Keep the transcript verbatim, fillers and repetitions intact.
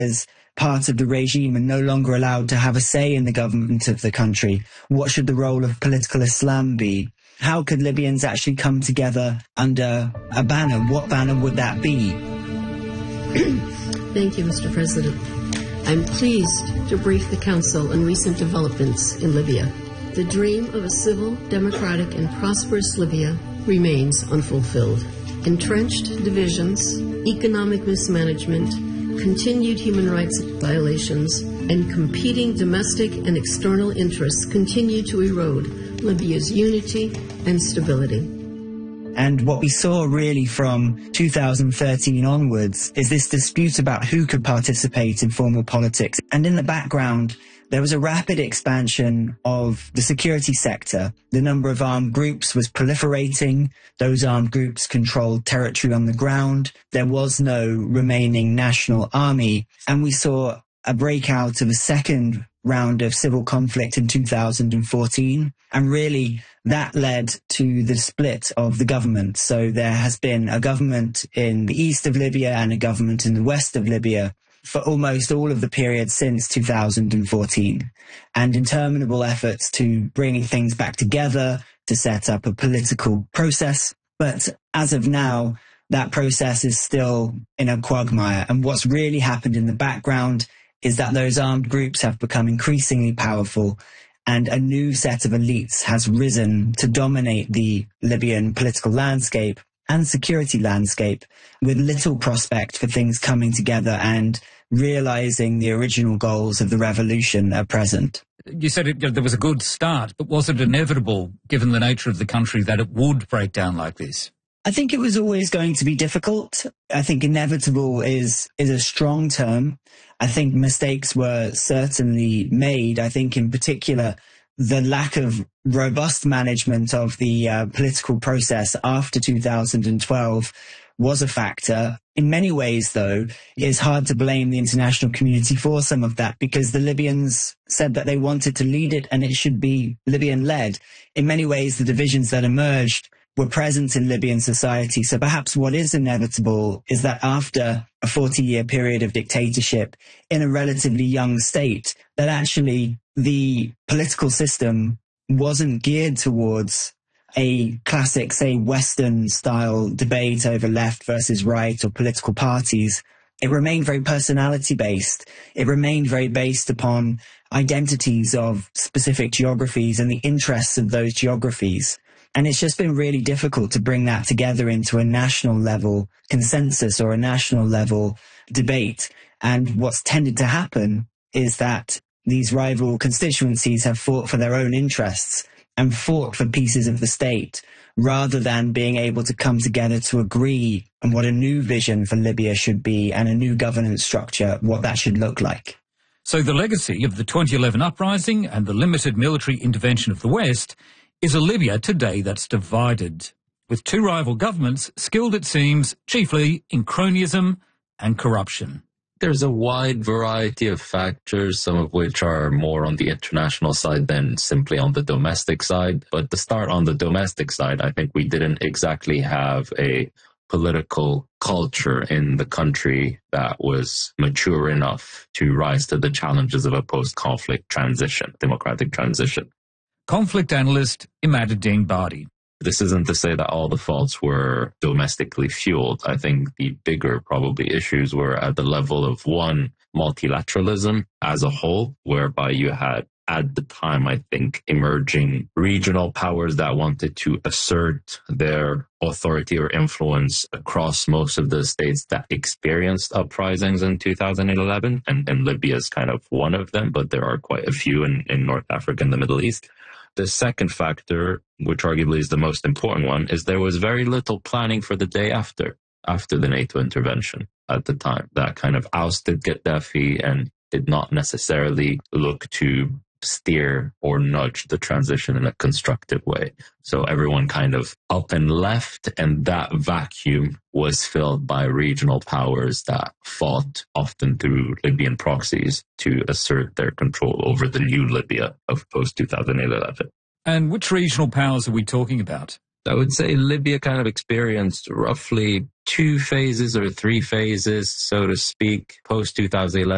as part of the regime and no longer allowed to have a say in the government of the country? What should the role of political Islam be? How could Libyans actually come together under a banner? What banner would that be? Thank you, Mister President. I'm pleased to brief the Council on recent developments in Libya. The dream of a civil, democratic, and prosperous Libya remains unfulfilled. Entrenched divisions, economic mismanagement, continued human rights violations, and competing domestic and external interests continue to erode Libya's unity and stability. And what we saw really from two thousand thirteen onwards is this dispute about who could participate in formal politics. And in the background, there was a rapid expansion of the security sector. The number of armed groups was proliferating. Those armed groups controlled territory on the ground. There was no remaining national army. And we saw a breakout of a second round of civil conflict in two thousand fourteen. And really, that led to the split of the government. So there has been a government in the east of Libya and a government in the west of Libya for almost all of the period since two thousand fourteen, and interminable efforts to bring things back together, to set up a political process. But as of now, that process is still in a quagmire. And what's really happened in the background is that those armed groups have become increasingly powerful, and a new set of elites has risen to dominate the Libyan political landscape and security landscape, with little prospect for things coming together and realizing the original goals of the revolution at present. You said it, there was a good start, but was it inevitable, given the nature of the country, that it would break down like this? I think it was always going to be difficult. I think inevitable is is a strong term. I think mistakes were certainly made. I think in particular, the lack of robust management of the uh, political process after two thousand twelve was a factor. In many ways, though, it's hard to blame the international community for some of that, because the Libyans said that they wanted to lead it and it should be Libyan-led. In many ways, the divisions that emerged were present in Libyan society. So perhaps what is inevitable is that after a forty-year period of dictatorship in a relatively young state, that actually the political system wasn't geared towards a classic, say, Western-style debate over left versus right or political parties. It remained very personality-based. It remained very based upon identities of specific geographies and the interests of those geographies. And it's just been really difficult to bring that together into a national level consensus or a national level debate. And what's tended to happen is that these rival constituencies have fought for their own interests and fought for pieces of the state, rather than being able to come together to agree on what a new vision for Libya should be and a new governance structure, what that should look like. So the legacy of the twenty eleven uprising and the limited military intervention of the West is a Libya today that's divided, with two rival governments skilled, it seems, chiefly in cronyism and corruption. There's a wide variety of factors, some of which are more on the international side than simply on the domestic side. But to start on the domestic side, I think we didn't exactly have a political culture in the country that was mature enough to rise to the challenges of a post-conflict transition, democratic transition. Conflict analyst Imaduddin Badi. This isn't to say that all the faults were domestically fueled. I think the bigger probably issues were at the level of, one, multilateralism as a whole, whereby you had at the time, I think, emerging regional powers that wanted to assert their authority or influence across most of the states that experienced uprisings in two thousand eleven. And, and Libya is kind of one of them, but there are quite a few in, in North Africa and the Middle East. The second factor, which arguably is the most important one, is there was very little planning for the day after, after the NATO intervention at the time. That kind of ousted Gaddafi and did not necessarily look to steer or nudge the transition in a constructive way. So everyone kind of up and left, and that vacuum was filled by regional powers that fought often through Libyan proxies to assert their control over the new Libya of post twenty eleven. And which regional powers are we talking about? I would say Libya kind of experienced roughly two phases or three phases, so to speak, post two thousand eleven.